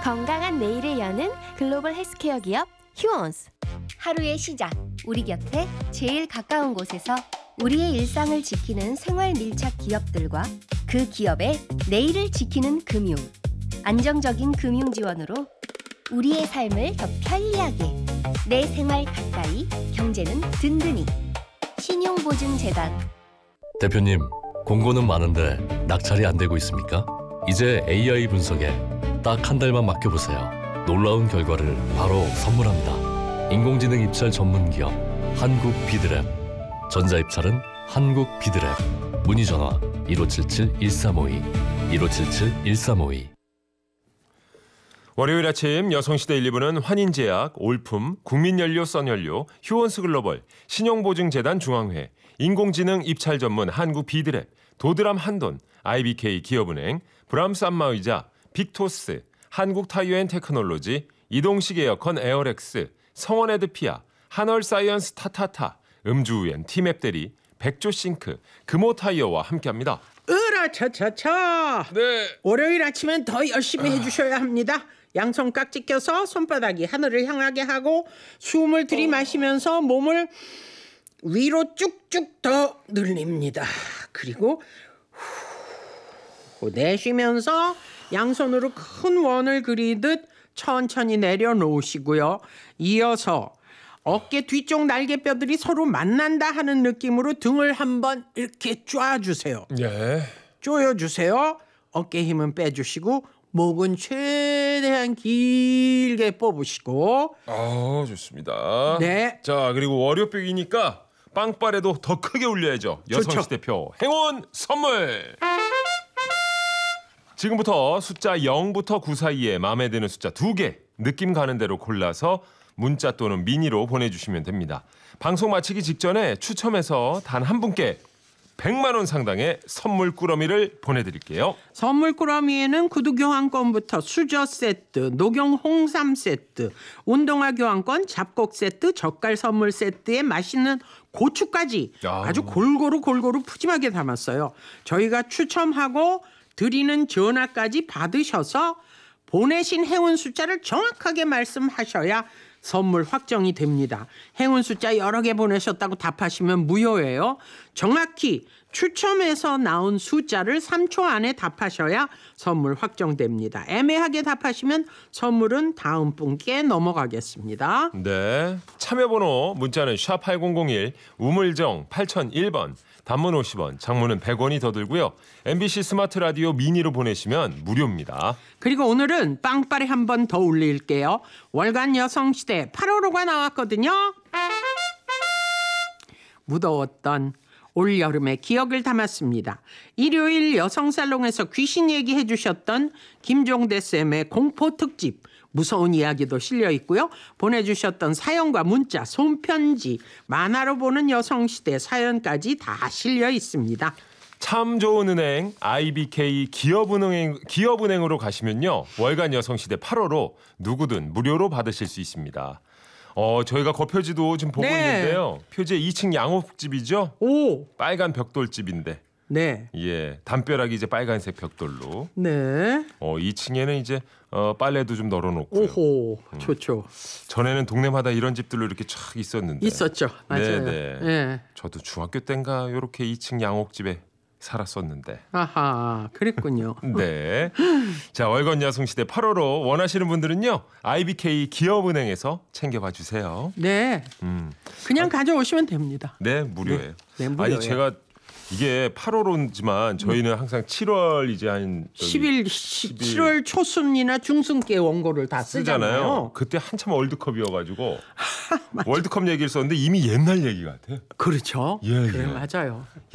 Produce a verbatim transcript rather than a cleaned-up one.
건강한 내일을 여는 글로벌 헬스케어 기업 휴원스. 하루의 시작, 우리 곁에 제일 가까운 곳에서 우리의 일상을 지키는 생활 밀착 기업들과 그 기업의 내일을 지키는 금융. 안정적인 금융 지원으로 우리의 삶을 더 편리하게, 내 생활 가까이, 경제는 든든히. 신용보증재단. 대표님, 공고는 많은데 낙찰이 안 되고 있습니까? 이제 에이아이 분석에 딱 한 달만 맡겨보세요. 놀라운 결과를 바로 선물합니다. 인공지능 입찰 전문 기업 한국 비드랩. 전자입찰은 한국 비드랩. 문의 전화 일오칠칠 일삼오이 일오칠칠 일삼오이. 월요일 아침 여성시대 일, 이 부는 환인제약, 올품, 국민연료, 썬연료, 휴원스 글로벌, 신용보증재단 중앙회, 인공지능 입찰 전문 한국 비드랩, 도드람 한돈, 아이비케이 기업은행, 브람스 안마의자, 빅토스, 한국타이어앤테크놀로지, 이동식 에어컨 에어렉스, 성원에드피아, 한얼사이언스 타타타, 음주우엔 티맵대리, 백조싱크, 금호타이어와 함께합니다. 으라차차차. 네. 월요일 아침엔 더 열심히 해주셔야 합니다. 양손깍지 껴서 손바닥이 하늘을 향하게 하고 숨을 들이마시면서 몸을 위로 쭉쭉 더 늘립니다. 그리고 후, 내쉬면서 양손으로 큰 원을 그리듯 천천히 내려놓으시고요. 이어서 어깨 뒤쪽 날개뼈들이 서로 만난다 하는 느낌으로 등을 한번 이렇게 쪼아주세요. 예. 조여주세요. 어깨 힘은 빼주시고 목은 최대한 길게 뽑으시고. 아, 좋습니다. 네. 자, 그리고 월요병이니까 빵빠레도 더 크게 울려야죠. 여성시대 표 행운 선물. 지금부터 숫자 영부터 구 사이에 마음에 드는 숫자 두 개 느낌 가는 대로 골라서 문자 또는 미니로 보내주시면 됩니다. 방송 마치기 직전에 추첨해서 단 한 분께 백만 원 상당의 선물 꾸러미를 보내드릴게요. 선물 꾸러미에는 구두 교환권부터 수저 세트, 녹용 홍삼 세트, 운동화 교환권, 잡곡 세트, 젓갈 선물 세트에 맛있는 고추까지 야. 아주 골고루 골고루 푸짐하게 담았어요. 저희가 추첨하고 드리는 전화까지 받으셔서 보내신 행운 숫자를 정확하게 말씀하셔야 선물 확정이 됩니다. 행운 숫자 여러 개 보내셨다고 답하시면 무효예요. 정확히 추첨해서 나온 숫자를 삼 초 안에 답하셔야 선물 확정됩니다. 애매하게 답하시면 선물은 다음 분께 넘어가겠습니다. 네. 참여번호 문자는 샵 팔공공일, 우물정 팔공공일 번, 단문 오십 원, 장문은 백 원이 더 들고요. 엠비씨 스마트 라디오 미니로 보내시면 무료입니다. 그리고 오늘은 빵빠레 한 번 더 올릴게요. 월간 여성시대 팔월호가 나왔거든요. 무더웠던 올여름의 기억을 담았습니다. 일요일 여성살롱에서 귀신 얘기해 주셨던 김종대 쌤의 공포특집, 무서운 이야기도 실려 있고요. 보내주셨던 사연과 문자, 손편지, 만화로 보는 여성시대 사연까지 다 실려 있습니다. 참 좋은 은행 아이비케이 기업은행, 기업은행으로 가시면요. 월간 여성시대 팔월호 누구든 무료로 받으실 수 있습니다. 어, 저희가 그 표지도 지금 보고 네. 있는데요. 표지에 이 층 양호집이죠. 오, 빨간 벽돌집인데. 네, 예, 담벼락이 이제 빨간색 벽돌로. 네, 어, 이 층에는 이제 어, 빨래도 좀 널어놓고요. 오호, 좋죠. 전에는 동네마다 이런 집들로 이렇게 쫙 있었는데. 있었죠, 맞아요. 네네. 네. 저도 중학교 때인가 이렇게 이 층 양옥집에 살았었는데. 아하, 그랬군요. 네. 자, 월간 여성시대 팔월호 원하시는 분들은요. 아이비케이 기업은행에서 챙겨봐 주세요. 네, 음. 그냥 가져오시면 됩니다. 네, 무료예요. 네, 무료예요. 아니, 제가 이게 팔월호지만 저희는 항상 칠월 이제 한 십일, 칠월 초순이나 중순께 원고를 다 쓰잖아요. 쓰잖아요. 그때 한참 월드컵이어가지고 월드컵 얘기를 썼는데 이미 옛날 얘기 같아요. 그렇죠. 예, 그래, 예. 맞아요.